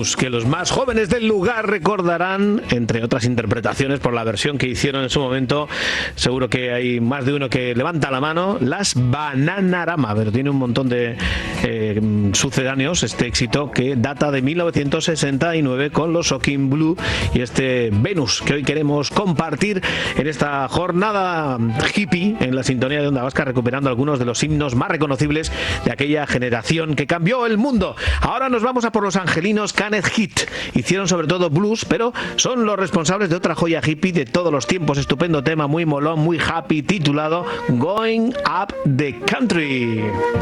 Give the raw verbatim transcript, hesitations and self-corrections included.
Venus, que los más jóvenes del lugar recordarán, entre otras interpretaciones por la versión que hicieron en su momento. Seguro que hay más de uno que levanta la mano. Las Bananarama, pero tiene un montón de eh, sucedáneos este éxito que data de mil novecientos sesenta y nueve con los Shocking Blue y este Venus que hoy queremos compartir en esta jornada hippie en la sintonía de Onda Vasca, recuperando algunos de los himnos más reconocibles de aquella generación que cambió el mundo. Ahora nos vamos a por los angelinos Canet Heat. Hicieron sobre todo blues, pero son los responsables de otra joya hippie de todos los tiempos. Estupendo tema, muy molón, muy happy, titulado Going Up the Country.